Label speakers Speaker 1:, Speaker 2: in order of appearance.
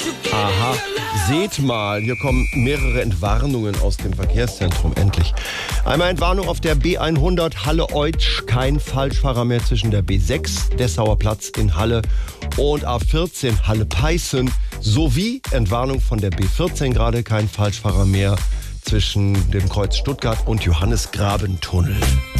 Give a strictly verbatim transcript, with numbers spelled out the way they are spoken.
Speaker 1: Aha, seht mal, hier kommen mehrere Entwarnungen aus dem Verkehrszentrum, endlich. Einmal Entwarnung auf der B hundert Halle-Eutsch, kein Falschfahrer mehr zwischen der B sechs, Dessauer Platz in Halle und A vierzehn Halle-Peißen, sowie Entwarnung von der B vierzehn gerade, kein Falschfahrer mehr zwischen dem Kreuz Stuttgart und Johannesgrabentunnel.